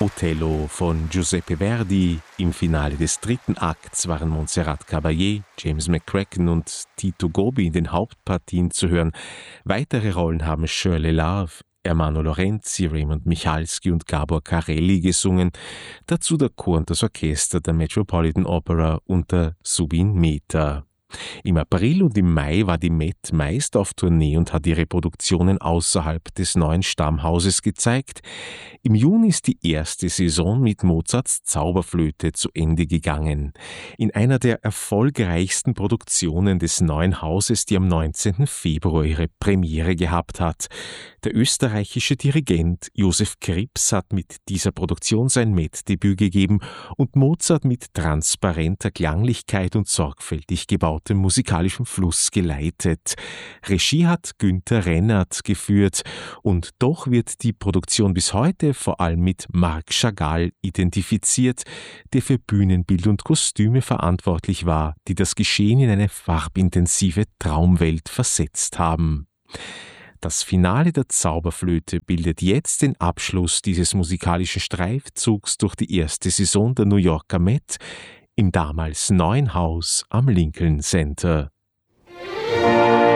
Othello von Giuseppe Verdi. Im Finale des dritten Akts waren Montserrat Caballé, James McCracken und Tito Gobi in den Hauptpartien zu hören. Weitere Rollen haben Shirley Love, Ermanno Lorenzi, Raymond Michalski und Gabor Carelli gesungen. Dazu der Chor und das Orchester der Metropolitan Opera unter Subin Mehta. Im April und im Mai war die Met meist auf Tournee und hat ihre Produktionen außerhalb des neuen Stammhauses gezeigt. Im Juni ist die erste Saison mit Mozarts Zauberflöte zu Ende gegangen. In einer der erfolgreichsten Produktionen des neuen Hauses, die am 19. Februar ihre Premiere gehabt hat. Der österreichische Dirigent Josef Krips hat mit dieser Produktion sein Met-Debüt gegeben und Mozart mit transparenter Klanglichkeit und sorgfältig gebautem musikalischem Fluss geleitet. Regie hat Günther Rennert geführt und doch wird die Produktion bis heute vor allem mit Marc Chagall identifiziert, der für Bühnenbild und Kostüme verantwortlich war, die das Geschehen in eine farbintensive Traumwelt versetzt haben. Das Finale der Zauberflöte bildet jetzt den Abschluss dieses musikalischen Streifzugs durch die erste Saison der New Yorker Met im damals neuen Haus am Lincoln Center.